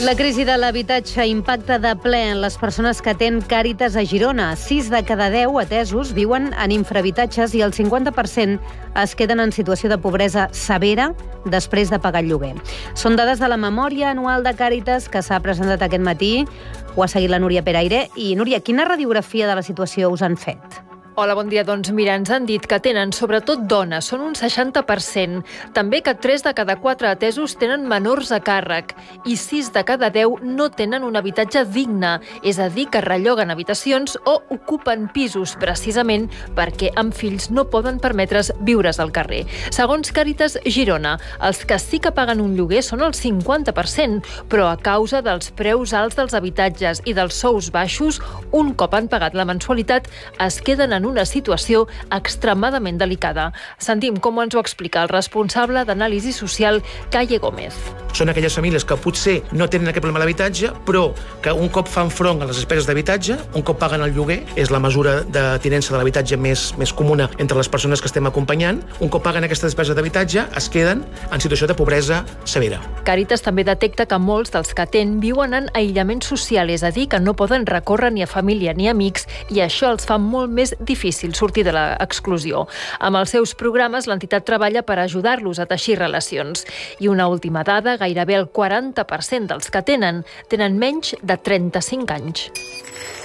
La crisi de l'habitatge impacta de ple en les persones que atén Càritas a Girona. 6 de cada 10 atesos viuen en infrahabitatges i el 50% es queden en situació de pobresa severa després de pagar el lloguer. Són dades de la memòria anual de Càritas que s'ha presentat aquest matí. Ho ha seguit la Núria Peraire. I, Núria, quina radiografia de la situació us han fet? Hola, bon dia. Doncs mira, ens han dit que tenen sobretot dones, són un 60%. També que 3 de cada 4 atesos tenen menors a càrrec i 6 de cada 10 no tenen un habitatge digne, és a dir, que relloguen habitacions o ocupen pisos, precisament perquè amb fills no poden permetre's viure's al carrer. Segons Càritas Girona, els que sí que paguen un lloguer són el 50%, però a causa dels preus alts dels habitatges i dels sous baixos, un cop han pagat la mensualitat, es queden en una situació extremadament delicada. Sentim com ens ho explica el responsable d'anàlisi social, Calle Gómez. Són aquelles famílies que potser no tenen aquest problema de l'habitatge, però que un cop fan front a les despeses d'habitatge, un cop paguen el lloguer, és la mesura de tinença de l'habitatge més comuna entre les persones que estem acompanyant, un cop paguen aquesta despesa d'habitatge, es queden en situació de pobresa severa. Càritas també detecta que molts dels que atén viuen en aïllament social, és a dir, que no poden recórrer ni a família ni a amics, i això els fa molt més difícil sortir de l'exclusió. Amb els seus programes, l'entitat treballa per ajudar-los a teixir relacions. I una última dada, gairebé el 40% dels que tenen menys de 35 anys.